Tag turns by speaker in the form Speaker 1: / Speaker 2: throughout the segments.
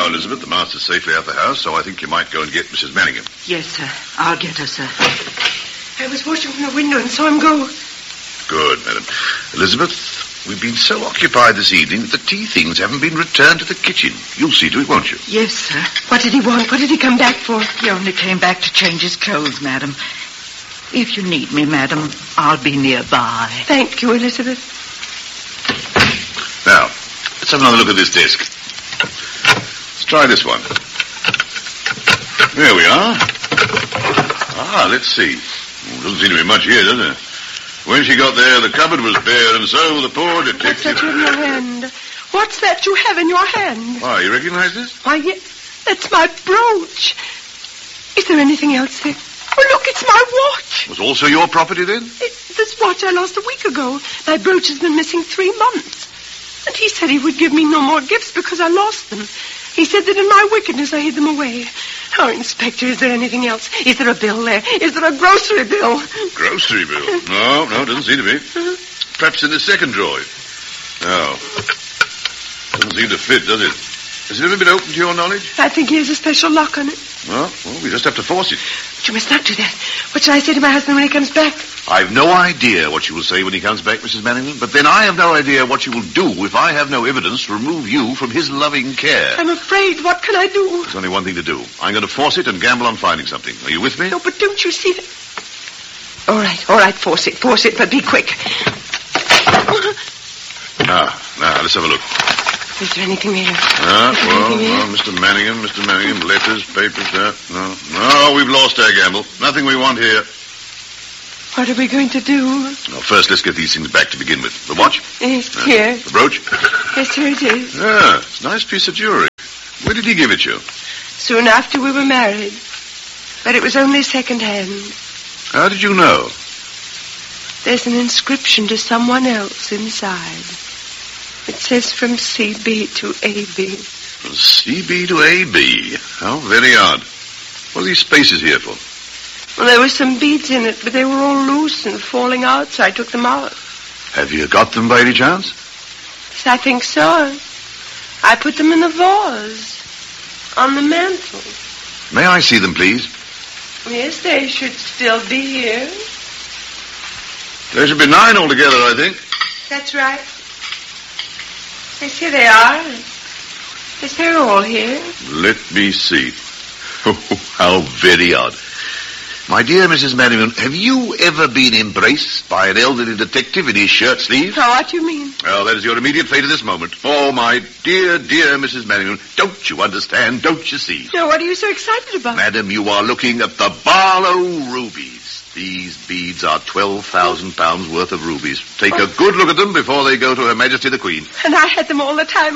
Speaker 1: Now, Elizabeth, the master's safely out the house, so I think you might go and get Mrs. Manningham.
Speaker 2: Yes, sir. I'll get her, sir.
Speaker 3: I was watching from the window and saw him go.
Speaker 1: Good, madam. Elizabeth, we've been so occupied this evening that the tea things haven't been returned to the kitchen. You'll see to it, won't you?
Speaker 2: Yes, sir.
Speaker 3: What did he want? What did he come back for?
Speaker 2: He only came back to change his clothes, madam. If you need me, madam, I'll be nearby.
Speaker 3: Thank you, Elizabeth.
Speaker 1: Now, let's have another look at this desk. Let's try this one. There we are. Let's see. Doesn't seem to be much here, does there? When she got there, the cupboard was bare, and so the poor detective...
Speaker 3: What's that in your hand? What's that you have in your hand?
Speaker 1: Why, you recognize this?
Speaker 3: Why, yes, that's my brooch. Is there anything else there? Oh, look, it's my watch.
Speaker 1: Was also your property, then?
Speaker 3: This watch I lost a week ago. My brooch has been missing 3 months. And he said he would give me no more gifts because I lost them. He said that in my wickedness I hid them away. Oh, Inspector, is there anything else? Is there a bill there? Is there a grocery bill?
Speaker 1: Grocery bill? No, doesn't seem to be. Perhaps in the second drawer. No. Doesn't seem to fit, does it? Has it ever been opened to your knowledge?
Speaker 3: I think he has a special lock on it.
Speaker 1: Well, we just have to force it.
Speaker 3: But you must not do that. What shall I say to my husband when he comes back?
Speaker 1: I've no idea what you will say when he comes back, Mrs. Manningham, but then I have no idea what you will do if I have no evidence to remove you from his loving care.
Speaker 3: I'm afraid. What can I do?
Speaker 1: There's only one thing to do. I'm going to force it and gamble on finding something. Are you with me?
Speaker 3: No, but don't you see that... All right, force it, but be quick.
Speaker 1: Now, let's have a look.
Speaker 3: Is there anything there?
Speaker 1: Well, Mr. Manningham, letters, papers, No, we've lost our gamble. Nothing we want here.
Speaker 3: What are we going to do?
Speaker 1: Well, first, let's get these things back to begin with. The watch?
Speaker 3: Yes, here.
Speaker 1: The brooch?
Speaker 3: Yes, sir, it is.
Speaker 1: Yeah, it's a nice piece of jewelry. Where did he give it you?
Speaker 3: Soon after we were married. But it was only second-hand.
Speaker 1: How did you know?
Speaker 3: There's an inscription to someone else inside. It says from CB to AB.
Speaker 1: From CB to AB? How very odd. What are these spaces here for?
Speaker 3: Well, there were some beads in it, but they were all loose and falling out, so I took them out.
Speaker 1: Have you got them by any chance?
Speaker 3: Yes, I think so. I put them in the vase on the mantel.
Speaker 1: May I see them, please?
Speaker 3: Yes, they should still be here.
Speaker 1: There should be 9 altogether, I think.
Speaker 3: That's right. Yes, here they are. Yes, they're all here.
Speaker 1: Let me see. Oh, how very odd. My dear Mrs. Manningham, have you ever been embraced by an elderly detective in his shirt sleeves?
Speaker 3: Oh, what do you mean?
Speaker 1: Well, that is your immediate fate at this moment. Oh, my dear Mrs. Manningham, don't you understand? Don't you see?
Speaker 3: No, what are you so excited about?
Speaker 1: Madam, you are looking at the Barlow rubies. These beads are £12,000 worth of rubies. Take a good look at them before they go to Her Majesty the Queen.
Speaker 3: And I had them all the time.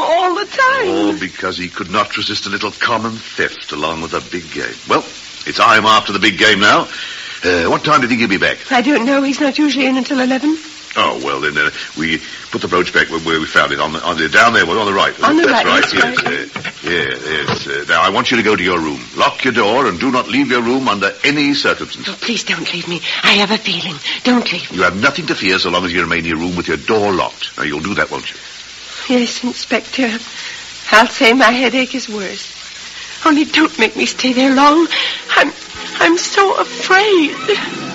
Speaker 1: All because he could not resist a little common theft along with a big game. Well, it's I'm after the big game now. What time did he give me back?
Speaker 3: I don't know. He's not usually in until 11.
Speaker 1: Oh, well, then we put the brooch back where we found it, down there, on the right.
Speaker 3: On the
Speaker 1: That's
Speaker 3: right,
Speaker 1: yes. Yes. Now, I want you to go to your room. Lock your door and do not leave your room under any circumstances.
Speaker 3: Oh, please don't leave me. I have a feeling. Don't leave me.
Speaker 1: You have nothing to fear so long as you remain in your room with your door locked. Now, you'll do that, won't you?
Speaker 3: Yes, Inspector. I'll say my headache is worse. Only don't make me stay there long. I'm so afraid.